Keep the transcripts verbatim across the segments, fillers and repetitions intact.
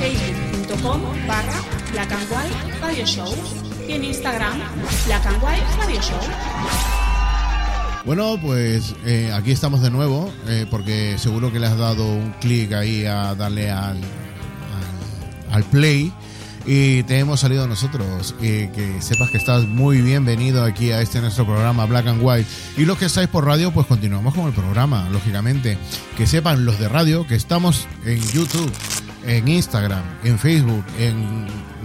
facebook.com barra Black and White Radio Show y en Instagram Black and White Radio Show. Bueno, pues eh, aquí estamos de nuevo, eh, porque seguro que le has dado un clic ahí a darle al, al, al play y te hemos salido nosotros. Eh, que sepas que estás muy bienvenido aquí a este nuestro programa Black and White. Y los que estáis por radio, pues continuamos con el programa, lógicamente. Que sepan los de radio que estamos en YouTube, en Instagram, en Facebook, en...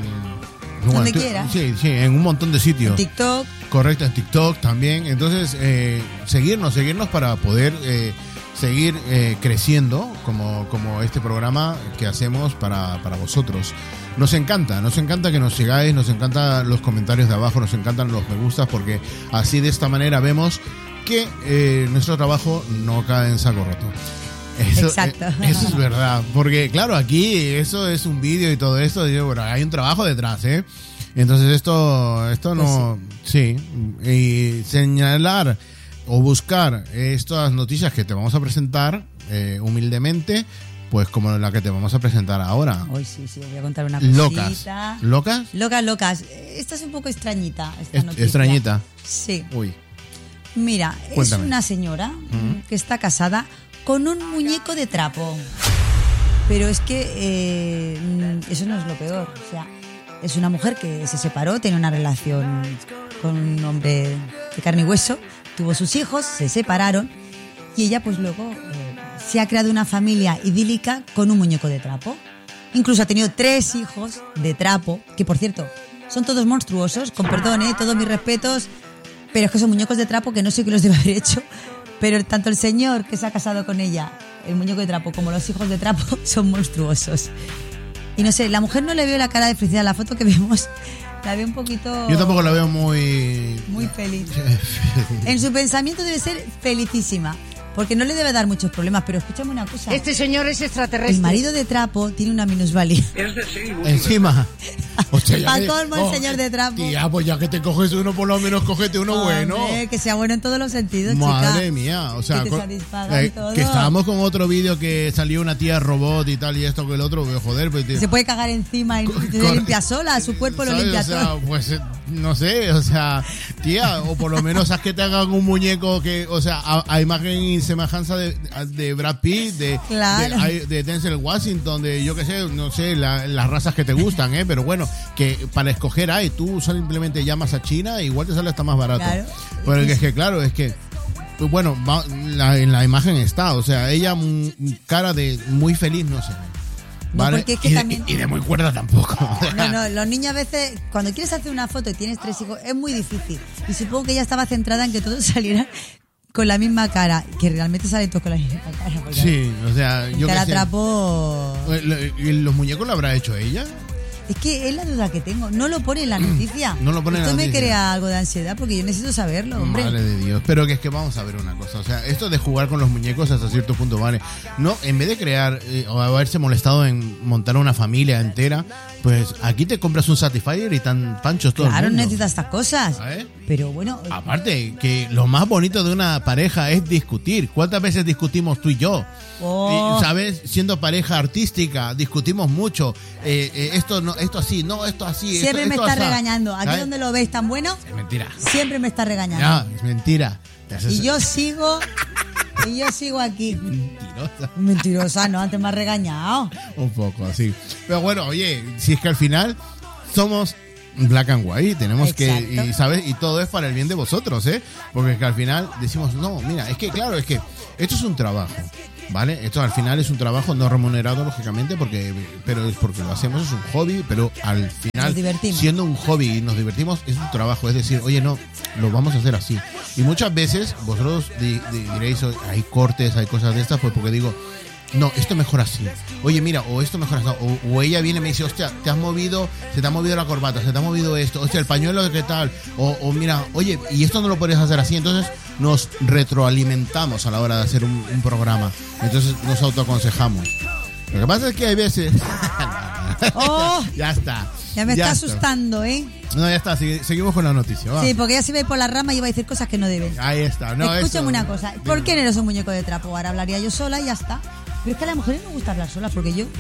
Donde quiera. Sí, sí, en un montón de sitios. En TikTok. Correcto, en TikTok también. Entonces, eh, seguirnos, seguirnos para poder eh, seguir eh, creciendo como, como este programa que hacemos para, para vosotros. Nos encanta, nos encanta que nos sigáis, nos encantan los comentarios de abajo, nos encantan los me gustas, porque así de esta manera vemos que eh, nuestro trabajo no cae en saco roto. Eso, Exacto. Eh, eso es verdad, porque claro, aquí eso es un vídeo y todo esto, y, bueno, hay un trabajo detrás, ¿eh? Entonces esto, esto no, pues sí. sí, y señalar o buscar estas noticias que te vamos a presentar eh, humildemente, pues como la que te vamos a presentar ahora. Hoy sí, sí, voy a contar una cosita. Locas. ¿Locas? Locas, locas. Esta es un poco extrañita, esta es, noticia. ¿Extrañita? Sí. Uy. Mira, Cuéntame. Es una señora ¿Mm? que está casada con un muñeco de trapo. Pero es que eh, eso no es lo peor. O sea, es una mujer que se separó, tenía una relación con un hombre de carne y hueso, tuvo sus hijos, se separaron y ella pues luego eh, se ha creado una familia idílica con un muñeco de trapo. Incluso ha tenido tres hijos de trapo, que por cierto, son todos monstruosos, con perdón, ¿eh? Todos mis respetos, pero es que son muñecos de trapo que no sé qué los debe haber hecho. Pero tanto el señor que se ha casado con ella, el muñeco de trapo, como los hijos de trapo son monstruosos. Y no sé, la mujer no le veo la cara de felicidad. La foto que vemos la veo un poquito... Yo tampoco la veo muy... Muy feliz. En su pensamiento debe ser felicísima, porque no le debe dar muchos problemas. Pero escúchame una cosa. Este señor es extraterrestre. El marido de trapo tiene una minusvalía. Encima. Hostia, ya Pa' que- colmo el señor de trapo. Tía, pues ya que te coges uno, por lo menos cógete uno bueno. Hombre, que sea bueno en todos los sentidos, Madre chica. mía, o sea, Que te co- satisfagan eh, todo. que estábamos con otro vídeo que salió una tía robot y tal y esto que el otro, pues, joder, pues tío, Se puede cagar encima y se cor- limpia sola, su cuerpo lo ¿sabes? limpia O sea, todo. pues eh, no sé, o sea, tía, o por lo menos haz que te hagan un muñeco que, o sea, a, a imagen y semejanza de, de Brad Pitt, de, Claro. de, de Denzel Washington, de yo qué sé, no sé, la- las razas que te gustan, eh, pero bueno, que para escoger hay, tú simplemente llamas a China, igual te sale hasta más barato. Claro. Pero es que claro, es que pues bueno, va- la- en la imagen está, o sea, ella mm, cara de muy feliz no se ve. No, ¿Vale? porque es que y, de, también- y de muy cuerda tampoco. No, no, los niños a veces, cuando quieres hacer una foto y tienes tres hijos, es muy difícil. Y supongo que ella estaba centrada en que todos salieran con la misma cara, que realmente salen todos con la misma cara. porque Sí, o sea, yo cara qué sé. trapo... ¿Y los muñecos lo habrá hecho ella? Es que es la duda que tengo. No lo pone en la noticia. No lo pone en la Esto me noticia. crea algo de ansiedad porque yo necesito saberlo, hombre. Madre de Dios. Pero que es que vamos a ver una cosa. O sea, esto de jugar con los muñecos hasta cierto punto, vale. No, en vez de crear eh, o haberse molestado en montar una familia entera, pues aquí te compras un Satisfyer y tan panchos todo Claro, el mundo. necesitas estas cosas. ¿Sabes? Pero bueno, Aparte, que lo más bonito de una pareja es discutir. ¿Cuántas veces discutimos tú y yo? Oh. Y, ¿sabes? Siendo pareja artística, discutimos mucho. Eh, eh, esto no, esto así, no, esto así. siempre esto, me esto está asá. regañando. Aquí ¿Sabes? donde lo ves tan bueno, Es mentira. siempre me está regañando. Ya, es mentira. Te haces- Y yo sigo, y yo sigo aquí. Mentirosa. Mentirosa, no, antes me has regañado. Un poco, así. Pero bueno, oye, si es que al final somos Black and White, tenemos Exacto. que, y sabes, y todo es para el bien de vosotros, ¿eh? Porque es que al final decimos, no, mira, es que claro, es que esto es un trabajo, ¿vale? Esto al final es un trabajo no remunerado, lógicamente, porque pero es porque lo hacemos, es un hobby, pero al final, Nos divertimos. siendo un hobby y nos divertimos, es un trabajo, es decir, oye, no, lo vamos a hacer así. Y muchas veces vosotros di- di- diréis, "Oye, hay cortes, hay cosas de estas", pues porque digo, no, esto mejor así. Oye, mira, o esto mejor así. O, o ella viene y me dice, hostia, te has movido, se te ha movido la corbata, se te ha movido esto, hostia, el pañuelo, ¿qué tal? O, o mira, oye, y esto no lo podrías hacer así. Entonces nos retroalimentamos a la hora de hacer un, un programa. Entonces nos autoaconsejamos. Lo que pasa es que hay veces... Oh, ya está. ya me está está. asustando, ¿eh? No, ya está, sigue- seguimos con la noticia. Va. Sí, porque ya se ve por la rama y iba a decir cosas que no debe. Ahí está. No, Escúchame eso- una cosa. ¿Por qué no eres un muñeco de trapo? Ahora hablaría yo sola y ya está. Pero es que a las mujeres no gusta hablar sola porque yo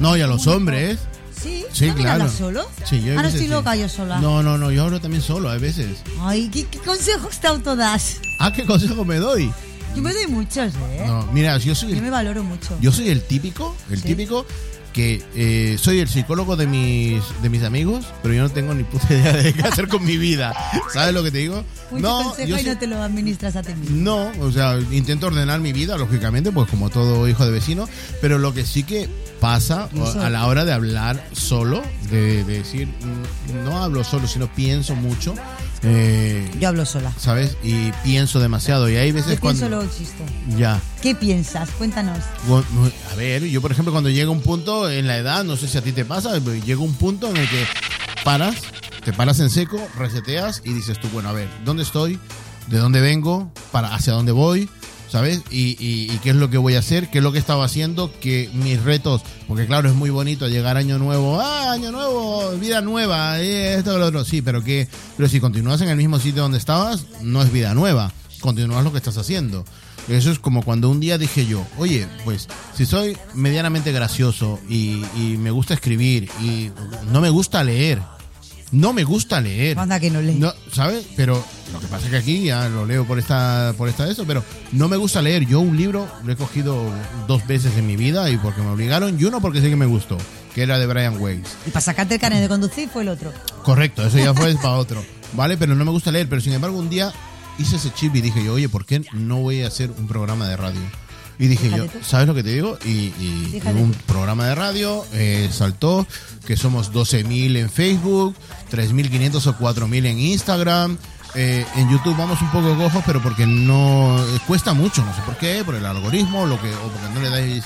No, y a los hombres. Sí, Sí, ¿también claro. hablas solo? Sí, yo hay Ahora veces estoy sí. loca yo sola. No, no, no, yo hablo también solo, a veces. Ay, ¿qué, qué consejos te autodas? Ah, ¿qué consejo me doy? Yo me doy muchos, ¿eh? No, mira, yo soy Yo el, me valoro mucho. yo soy el típico, el Sí. típico que eh, soy el psicólogo de mis de mis amigos, pero yo no tengo ni puta idea de qué hacer con mi vida. ¿Sabes lo que te digo? Mucho consejo yo y soy- no te lo administras a ti mismo. No, o sea, intento ordenar mi vida, lógicamente, pues como todo hijo de vecino, pero lo que sí que pasa Yo soy- a la hora de hablar solo, de, de decir, mm, no hablo solo, sino pienso mucho, eh, Yo hablo sola. ¿sabes? Y pienso demasiado, y hay veces Yo pienso, cuando... luego existo. Ya. ¿Qué piensas? Cuéntanos. Bueno, a ver, yo por ejemplo cuando llega un punto en la edad, no sé si a ti te pasa, pero llega un punto en el que paras, te paras en seco, reseteas y dices tú, bueno, a ver, ¿dónde estoy? ¿De dónde vengo? ¿Para hacia dónde voy? ¿Sabes? Y, y, y qué es lo que voy a hacer, qué es lo que estaba haciendo, que mis retos, porque claro, es muy bonito llegar año nuevo, ah, año nuevo, vida nueva, eh, esto, lo otro, sí, pero que, pero si continúas en el mismo sitio donde estabas, no es vida nueva, continúas lo que estás haciendo. Eso es como cuando un día dije yo, oye, pues si soy medianamente gracioso y, y me gusta escribir y no me gusta leer, no me gusta leer. Anda que no lees. No, ¿sabes? Pero lo que pasa es que aquí ya lo leo por esta por esta de eso, pero no me gusta leer. Yo un libro lo he cogido dos veces en mi vida y porque me obligaron y uno porque sí que me gustó, que era de Brian Weiss. Y para sacarte el carnet de conducir fue el otro. Correcto, eso ya fue para otro. Vale, pero no me gusta leer, pero sin embargo un día hice ese chip y dije yo, oye, ¿por qué no voy a hacer un programa de radio? Y dije Fíjate yo, tú. ¿sabes lo que te digo? Y, y Fíjate un tú. programa de radio eh, saltó, que somos doce mil en Facebook, tres mil quinientos o cuatro mil en Instagram. Eh, en YouTube vamos un poco cojos, pero porque no eh, cuesta mucho, no sé por qué, por el algoritmo, lo que, o porque no le dais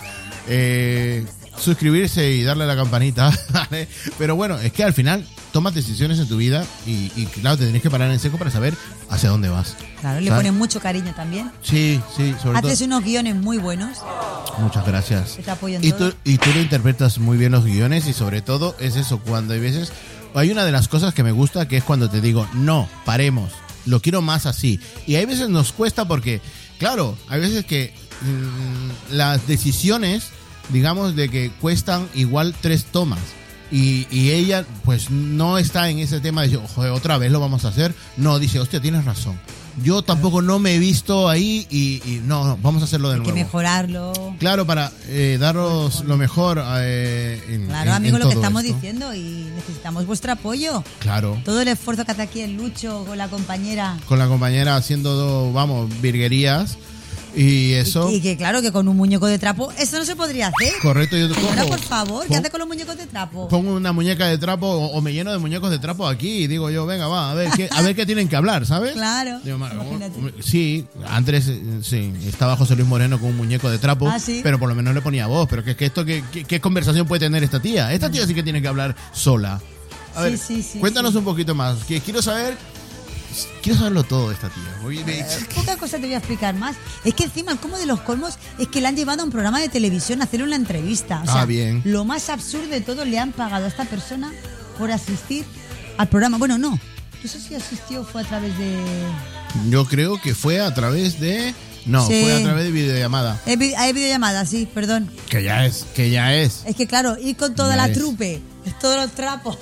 eh, suscribirse y darle a la campanita, ¿vale? Pero bueno, es que al final tomas decisiones en tu vida y, y claro, te tenés que parar en seco para saber hacia dónde vas. Claro, le ¿sabes? ponen mucho cariño también. Sí, sí, sobre Haces todo. unos guiones muy buenos. Muchas gracias. Que te apoyan Y todo. tú, y tú lo interpretas muy bien los guiones y sobre todo es eso, cuando hay veces... Hay una de las cosas que me gusta que es cuando te digo, no, paremos, lo quiero más así. Y hay veces nos cuesta porque, claro, hay veces que mmm, las decisiones, digamos, de que cuestan igual tres tomas. Y, y ella, pues, no está en ese tema de decir, joder, otra vez lo vamos a hacer. No, dice, hostia, tienes razón. Yo tampoco no me he visto ahí y, y no, no, vamos a hacerlo de Hay que nuevo. mejorarlo. Claro, para eh, daros lo mejor eh, en, Claro, en- amigos, en lo que todo estamos esto. diciendo y necesitamos vuestro apoyo. Claro. Todo el esfuerzo que hace aquí el Lucho con la compañera. Con la compañera haciendo, vamos, virguerías y eso. Y, y que claro, que con un muñeco de trapo, eso no se podría hacer. Correcto, yo te Señora, cojo, por favor, ¿qué pon- hace con los muñecos de trapo? pongo una muñeca de trapo o, o me lleno de muñecos de trapo aquí y digo yo, venga, va, a ver qué, a ver qué tienen que hablar, ¿sabes? Claro, Digo, ma- imagínate. hombre, sí, antes eh, sí, estaba José Luis Moreno con un muñeco de trapo, Ah, ¿sí? pero por lo menos le ponía voz. Pero que es que esto, ¿qué, qué, qué conversación puede tener esta tía? Esta tía sí que tiene que hablar sola. A Sí, ver, sí, sí, cuéntanos sí. un poquito más, que quiero saber, quiero saberlo todo de esta tía. Oye, me- Poca cosa te voy a explicar más. Es que encima el colmo de los colmos es que le han llevado a un programa de televisión a hacerle una entrevista. O sea, Ah, bien. lo más absurdo de todo, le han pagado a esta persona por asistir al programa. Bueno, no. No sé si asistió fue a través de... Yo creo que fue a través de... No, Sí. fue a través de videollamada. Hay vi- hay videollamada, sí, perdón. Que ya es, que ya es. Es que claro, ir con toda Ya la ves. trupe, todos los trapos,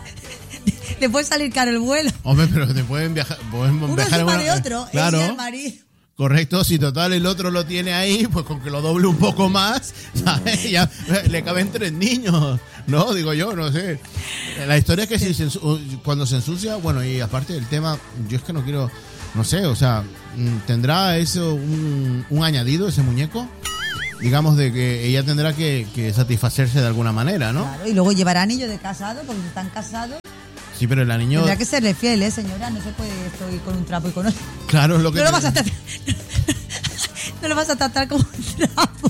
le puede salir caro el vuelo. Hombre, pero te pueden viajar, pueden Uno viajar en encima una- de otro, Claro, ella y el marido. correcto. Si total el otro lo tiene ahí, pues con que lo doble un poco más, ¿sabes? Ya le caben tres niños. No, digo yo, no sé. La historia es que si se ensu- cuando se ensucia, bueno, y aparte del tema, yo es que no quiero, no sé, o sea, mm, ¿tendrá eso un, un añadido, ese muñeco? Digamos de que ella tendrá que, que satisfacerse de alguna manera, ¿no? Claro, y luego llevará anillo de casado, porque si están casados. Sí, pero el anillo, Tendrá que serle fiel, ¿eh, señora? No se puede esto ir con un trapo y con otro. claro, es lo que... No lo te- vas a tratar. No lo vas a tratar como un trapo.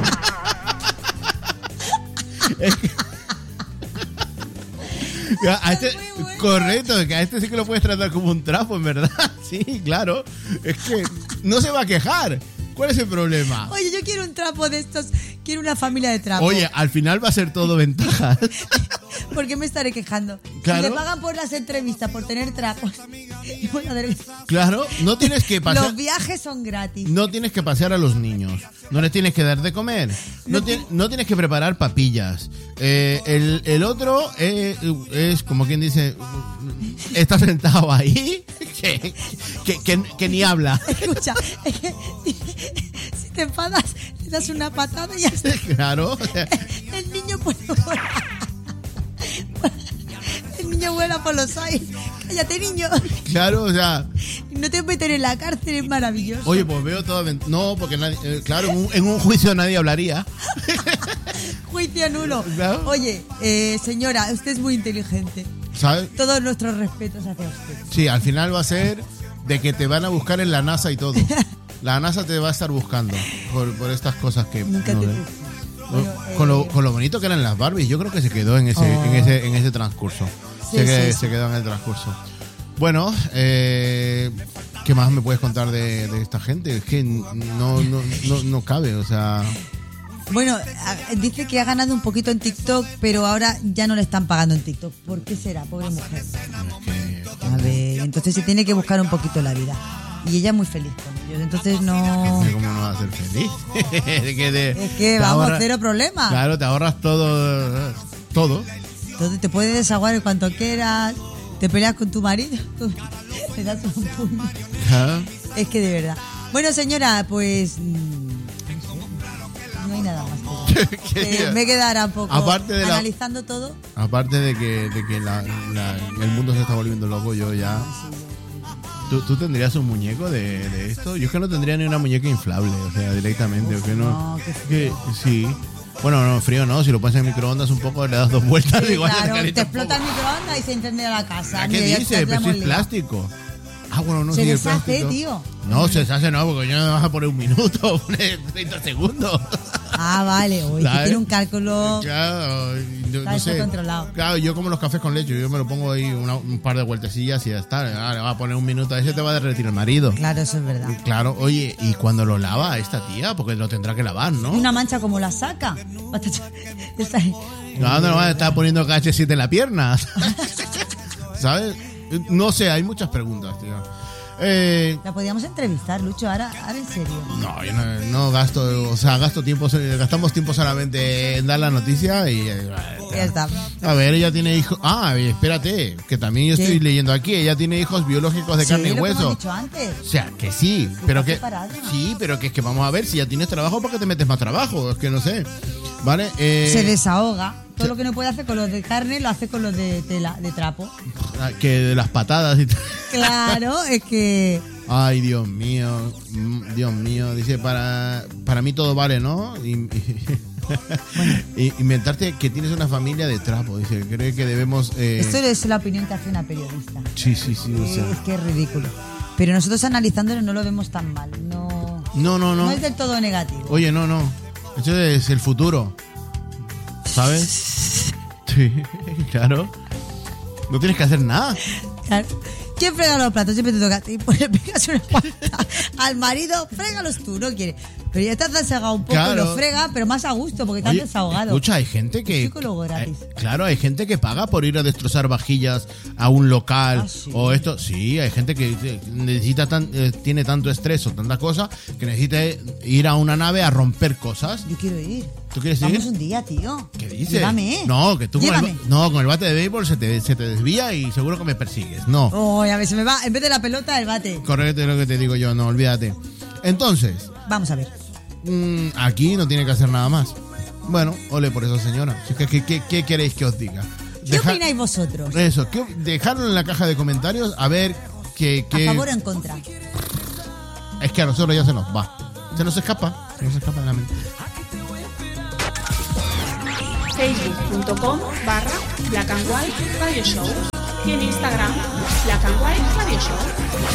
A este, Es muy bueno. correcto, que a este sí que lo puedes tratar como un trapo, en verdad. Sí, claro. Es que no se va a quejar. ¿Cuál es el problema? Oye, yo quiero un trapo de estos. Quiero una familia de trapos. Oye, al final va a ser todo ventajas. ¿Por qué me estaré quejando? Claro. Si le pagan por las entrevistas, por tener trapos. Y por hacer- Claro, no tienes que pasear. Los viajes son gratis. No tienes que pasear a los niños, no les tienes que dar de comer, no, ti- no tienes que preparar papillas. Eh, el, el otro eh, es como quien dice, está sentado ahí, que, que, que, que ni habla. Escucha, es que si te enfadas, le das una patada y ya está. Claro, o sea, El niño puede volar. El niño vuela por los aires. Cállate, niño. claro, o sea, No te meten en la cárcel, es maravilloso. oye, pues veo todo. No, porque nadie, eh, claro, en un, en un juicio nadie hablaría. Juicio nulo. Claro. Oye, eh, señora, usted es muy inteligente. ¿Sabes? Todos nuestros respetos hacia usted. Sí, al final va a ser de que te van a buscar en la NASA y todo. La NASA te va a estar buscando por, por estas cosas que... Nunca no te sé. puse. Bueno, con, lo, eh, con lo bonito que eran las Barbies, yo creo que se quedó en ese, Oh. en ese, en ese transcurso. Sí, se, que- sí, sí. se quedó en el transcurso. Bueno, eh, ¿qué más me puedes contar de, de esta gente? Es que no, no, no, no cabe, o sea... Bueno, a- dice que ha ganado un poquito en TikTok, pero ahora ya no le están pagando en TikTok. ¿Por qué será, pobre mujer? es que- A ver, entonces se tiene que buscar un poquito la vida. Y ella es muy feliz con ellos, entonces no... ¿Cómo no vas a ser feliz? Es que, te- Es que te vamos, ahorras- cero problema. Claro, te ahorras todo. Todo. Entonces te puedes desaguar en cuanto quieras, te peleas con tu marido, tú le das un puño. Claro. Es que de verdad. Bueno, señora, pues... mm, no sé, no hay nada más que decir. ¿Qué? Eh, me quedará un poco Aparte de la- analizando todo. Aparte de que, de que la- la- el mundo se está volviendo loco, yo ya. ¿Tú, tú tendrías un muñeco de, de esto? Yo es que no tendría ni una muñeca inflable, o sea, directamente. O que no, no, qué que, sí. Bueno, no, frío no. Si lo pones en microondas un poco, le das dos vueltas. Sí, igual se claro, calienta te un explota el poco. microondas y se incendia la casa. ¿A Mira, ¿Qué ya dice? está, Pero si hemos es liado. plástico. Ah, bueno, no Se sí, el deshace, plástico. tío. No, se deshace no, porque yo no me vas a poner un minuto, poner treinta segundos. Ah, vale, oye, que ¿Sabes? tiene un cálculo. Claro, yo, Está no eso sé. controlado. Claro, yo como los cafés con leche, yo me lo pongo ahí una- un par de vueltecillas y ya está. Ah, le va a poner un minuto, a ese te va a derretir el marido. Claro, eso es verdad. Claro, oye, ¿y cuando lo lava esta tía? Porque lo tendrá que lavar, ¿no? Y una mancha como la saca. Está ahí. No, no va a estar poniendo K H siete en la pierna. ¿Sabes? No sé, hay muchas preguntas, tío. Eh, La podíamos entrevistar, Lucho, ahora, ahora en serio. no, yo no, no gasto, o sea, gasto tiempo, gastamos tiempo solamente en dar la noticia y... eh, Ya está. A ver, ella tiene hijos... Ah, espérate, que también yo ¿Qué? estoy leyendo aquí. Ella tiene hijos biológicos de Sí, carne y lo que hemos hueso. dicho antes. O sea, que sí, pero que... separado. Sí, pero que es que vamos a ver, si ya tienes trabajo, ¿por qué te metes más trabajo? Es que no sé. ¿Vale? Eh, Se desahoga. Todo lo que no puede hacer con los de carne lo hace con los de tela, de trapo. que de las patadas y tal. Claro, es que... Ay, Dios mío, mm, Dios mío. Dice, para, para mí todo vale, ¿no? Y- y- inventarte que tienes una familia de trapo. Dice, creo que debemos... eh, Esto es la opinión que hace una periodista. Sí, sí, sí. O sea, Es que es ridículo. Pero nosotros analizándolo no lo vemos tan mal. No, no, no, no no. es del todo negativo. Oye, no, no. Eso es el futuro. ¿Sabes? Sí, claro. No tienes que hacer nada. Claro. ¿Quién frega los platos? Siempre te toca a ti. Pues le pegas una cuanta al marido, frégalos tú, no quiere. Pero ya estás desahogado un poco Claro. y lo frega, pero más a gusto porque te has Oye, desahogado. escucha, hay gente que... Psicólogo gratis. eh, claro, hay gente que paga por ir a destrozar vajillas a un local Ah, sí. o esto. Sí, hay gente que eh, necesita tan, eh, tiene tanto estrés o tanta cosa que necesita ir a una nave a romper cosas. Yo quiero ir. ¿Tú quieres ir? Vamos un día, tío. ¿Qué dices? Llévame. No, que tú con el, Llévame. ba- no, con el bate de béisbol se te, se te desvía y seguro que me persigues. No. Oh, a ver, se me va, en vez de la pelota, el bate. Correcto es lo que te digo yo, no, olvídate. Entonces, Vamos a ver. mm, aquí no tiene que hacer nada más. Bueno, ole por eso, señora. Si es que- ¿Qué, qué, qué queréis que os diga? ¿Qué Deja- opináis vosotros? Eso, ¿qué- dejadlo en la caja de comentarios a ver qué... ¿A qué- favor o en contra? Es que a nosotros ya se nos va. Se nos escapa. Se nos escapa de la mente. facebook.com barra Black and White Radio Show y en Instagram Black and White Radio Show.